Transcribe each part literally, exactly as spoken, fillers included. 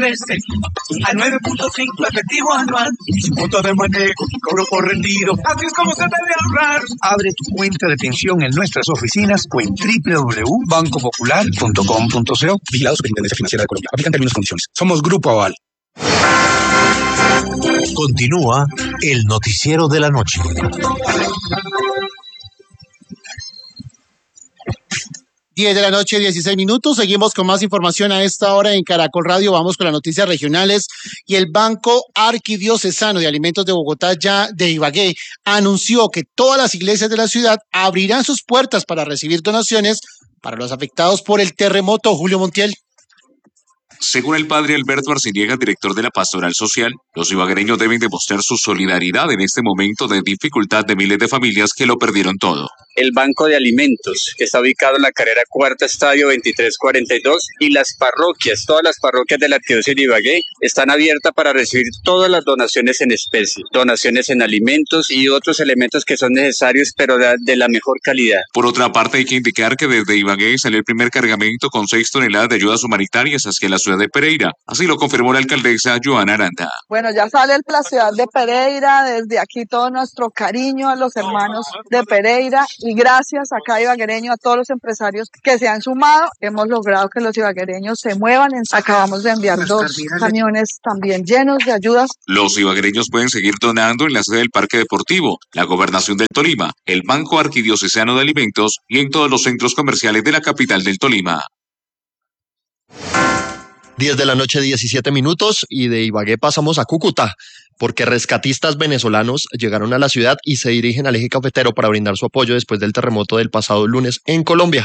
trece a nueve punto cinco efectivo anual. Sin punto de manejo, cobro por retiro. Así es como se debe ahorrar. Abre tu cuenta de pensión en nuestras oficinas o en doble u doble u doble u punto banco popular punto com punto co. Vigilado Superintendencia Financiera de Colombia. Aplican términos y condiciones. Somos Grupo Aval. Continúa el noticiero de la noche. diez de la noche, dieciséis minutos. Seguimos con más información a esta hora en Caracol Radio. Vamos con las noticias regionales. Y el Banco Arquidiocesano de Alimentos de Bogotá, ya de Ibagué, anunció que todas las iglesias de la ciudad abrirán sus puertas para recibir donaciones para los afectados por el terremoto. Julio Montiel. Según el padre Alberto Arciniega, director de la Pastoral Social, los ibaguereños deben demostrar su solidaridad en este momento de dificultad de miles de familias que lo perdieron todo. El Banco de Alimentos, que está ubicado en la carrera Cuarta Estadio veintitrés cuarenta y dos, y las parroquias, todas las parroquias de la Arquidiócesis de Ibagué, están abiertas para recibir todas las donaciones en especie, donaciones en alimentos y otros elementos que son necesarios, pero de, de la mejor calidad. Por otra parte, hay que indicar que desde Ibagué salió el primer cargamento con seis toneladas de ayudas humanitarias hacia la ciudad de Pereira. Así lo confirmó la alcaldesa Joana Aranda. Bueno, ya sale la ciudad de Pereira, desde aquí todo nuestro cariño a los hermanos de Pereira y gracias a cada ibaguereño, a todos los empresarios que se han sumado, hemos logrado que los ibaguereños se muevan. Acabamos de enviar dos camiones también llenos de ayudas. Los ibaguereños pueden seguir donando en la sede del Parque Deportivo, la Gobernación del Tolima, el Banco Arquidiocesano de Alimentos y en todos los centros comerciales de la capital del Tolima. diez de la noche, diecisiete minutos, y de Ibagué pasamos a Cúcuta, porque rescatistas venezolanos llegaron a la ciudad y se dirigen al eje cafetero para brindar su apoyo después del terremoto del pasado lunes en Colombia.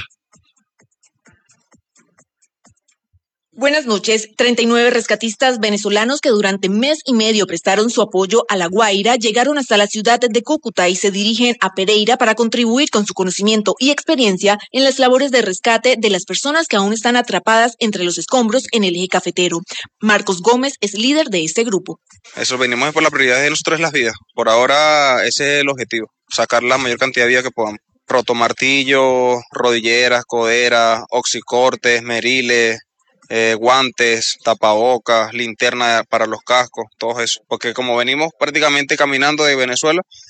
Buenas noches. treinta y nueve rescatistas venezolanos que durante mes y medio prestaron su apoyo a La Guaira llegaron hasta la ciudad de Cúcuta y se dirigen a Pereira para contribuir con su conocimiento y experiencia en las labores de rescate de las personas que aún están atrapadas entre los escombros en el eje cafetero. Marcos Gómez es líder de este grupo. Eso, venimos por la prioridad de nosotros, las vidas. Por ahora ese es el objetivo, sacar la mayor cantidad de vidas que podamos. Rotomartillos, rodilleras, coderas, oxicortes, meriles, Eh, guantes, tapabocas, linterna para los cascos, todo eso, porque como venimos prácticamente caminando de Venezuela,